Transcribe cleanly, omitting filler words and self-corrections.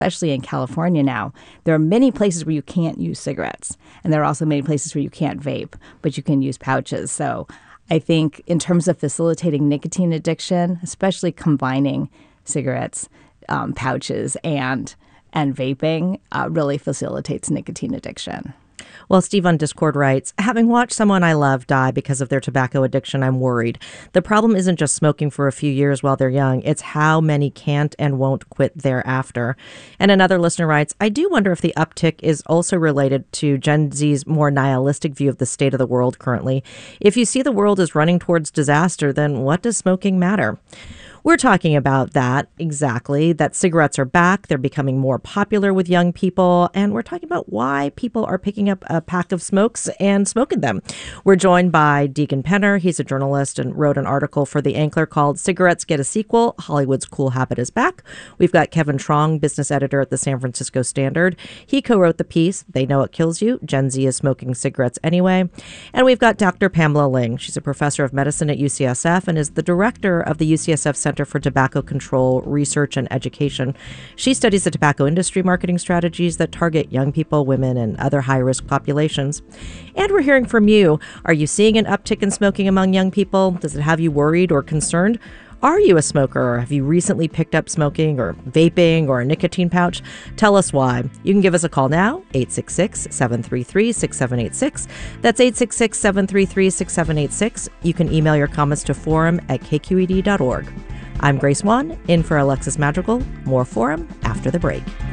especially in California now, there are many places where you can't use cigarettes. And there are also many places where you can't vape, but you can use pouches. So I think in terms of facilitating nicotine addiction, especially combining cigarettes, pouches, and vaping really facilitates nicotine addiction. Well, Steve on Discord writes, having watched someone I love die because of their tobacco addiction, I'm worried. The problem isn't just smoking for a few years while they're young. It's how many can't and won't quit thereafter. And another listener writes, I do wonder if the uptick is also related to Gen Z's more nihilistic view of the state of the world currently. If you see the world as running towards disaster, then what does smoking matter? We're talking about that exactly, that cigarettes are back. They're becoming more popular with young people. And we're talking about why people are picking up a pack of smokes and smoking them. We're joined by Deacon Penner. He's a journalist and wrote an article for The Ankler called Cigarettes Get a Sequel. Hollywood's Cool Habit is Back. We've got Kevin Trong, business editor at the San Francisco Standard. He co-wrote the piece, They Know It Kills You. Gen Z is smoking cigarettes anyway. And we've got Dr. Pamela Ling. She's a professor of medicine at UCSF and is the director of the UCSF Center for Tobacco Control Research and Education. She studies the tobacco industry marketing strategies that target young people, women, and other high-risk populations. And we're hearing from you. Are you seeing an uptick in smoking among young people? Does it have you worried or concerned? Are you a smoker, or have you recently picked up smoking or vaping or a nicotine pouch? Tell us why. You can give us a call now, 866-733-6786. That's 866-733-6786. You can email your comments to forum@kqed.org. I'm Grace Wan, in for Alexis Madrigal. More Forum after the break.